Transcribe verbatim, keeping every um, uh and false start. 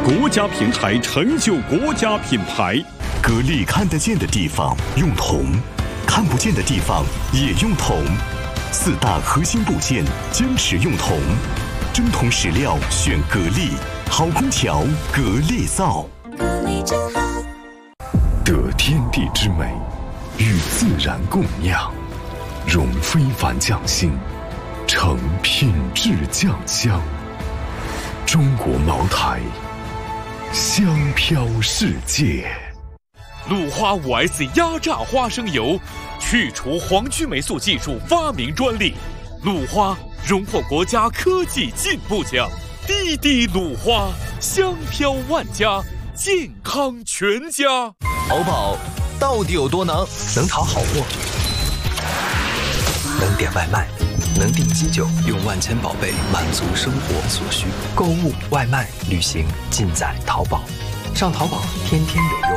国家平台成就国家品牌。 格力看得见的地方用铜，看不见的地方也用铜。四大核心部件坚持用铜，真铜实料选格力，好空调格力造。 格力真好。 得天地之美，与自然共酿，融非凡匠心，成品质酱香。中国茅台，香飘世界。 鲁花 五 S 压榨花生油，去除黄曲霉素技术发明专利，鲁花荣获国家科技进步奖。滴滴鲁花，香飘万家，健康全家。 淘宝到底有多能？能淘好货，能点外卖，能订机酒，用万千宝贝满足生活所需。购物、外卖、旅行，尽在淘宝。上淘宝，天天有优。